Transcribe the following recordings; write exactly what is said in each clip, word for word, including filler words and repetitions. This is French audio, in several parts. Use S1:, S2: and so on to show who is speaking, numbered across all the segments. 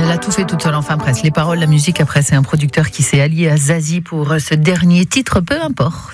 S1: Elle a tout fait toute seule, enfin presque. Les paroles, la musique, après c'est un producteur qui s'est allié à Zazie pour ce dernier titre, peu importe.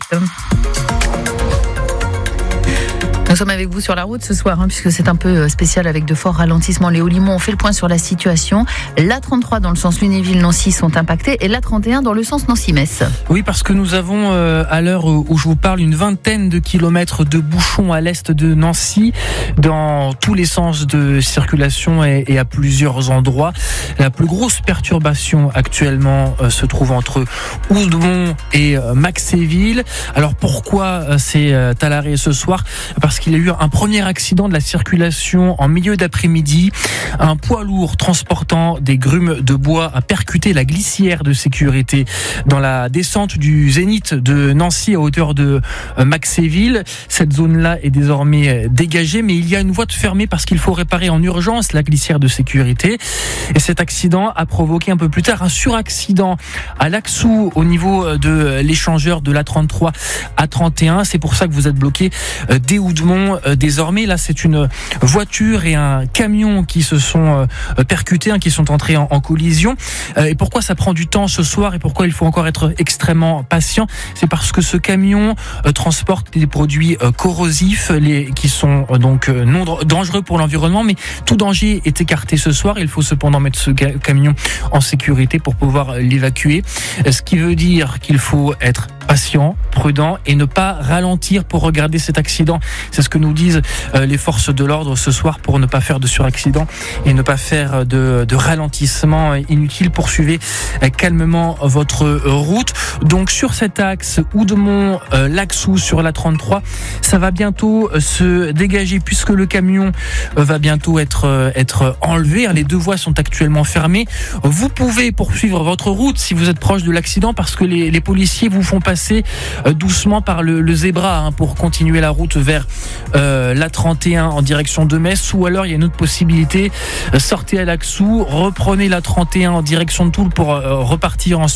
S1: Nous sommes avec vous sur la route ce soir, hein, puisque c'est un peu spécial avec de forts ralentissements. Léo Limon, on fait le point sur la situation. L'A trente-trois dans le sens Lunéville-Nancy sont impactés et l'A trente et un dans le sens Nancy-Metz.
S2: Oui, parce que nous avons, euh, à l'heure où je vous parle, une vingtaine de kilomètres de bouchons à l'est de Nancy, dans tous les sens de circulation et, et à plusieurs endroits. La plus grosse perturbation actuellement euh, se trouve entre Oudemont et euh, Maxéville. Alors pourquoi euh, c'est euh, à l'arrêt ce soir ? Parce qu'il y a eu un premier accident de la circulation en milieu d'après-midi. Un poids lourd transportant des grumes de bois a percuté la glissière de sécurité dans la descente du Zénith de Nancy à hauteur de Maxéville. Cette zone-là est désormais dégagée, mais il y a une voie fermée parce qu'il faut réparer en urgence la glissière de sécurité. Et cet accident a provoqué un peu plus tard un suraccident à Laxou au niveau de l'échangeur de l'A trente-trois A trente et un. C'est pour ça que vous êtes bloqué dès Oudemont. Désormais, là, c'est une voiture et un camion qui se sont percutés, hein, qui sont entrés en, en collision. Et pourquoi ça prend du temps ce soir et pourquoi il faut encore être extrêmement patient ? C'est parce que ce camion euh, transporte des produits euh, corrosifs, les, qui sont euh, donc euh, non dangereux pour l'environnement, mais tout danger est écarté ce soir. Il faut cependant mettre ce ga- camion en sécurité pour pouvoir l'évacuer. Ce qui veut dire qu'il faut être patient, prudent et ne pas ralentir pour regarder cet accident. C'est ce que nous disent euh, les forces de l'ordre ce soir pour ne pas faire de suraccident et ne pas faire de, de ralentissement inutile. Poursuivez euh, calmement votre route. Donc sur cet axe Oudemont, euh, Laxou sur l'A trente-trois, ça va bientôt euh, se dégager puisque le camion euh, va bientôt être, euh, être enlevé. Les deux voies sont actuellement fermées. Vous pouvez poursuivre votre route si vous êtes proche de l'accident parce que les, les policiers vous font passer passer doucement par le, le zébra hein, pour continuer la route vers euh, l'A trente et un en direction de Metz, ou alors il y a une autre possibilité, sortez à Laxou, reprenez l'A trente et un en direction de Toul pour euh, repartir ensuite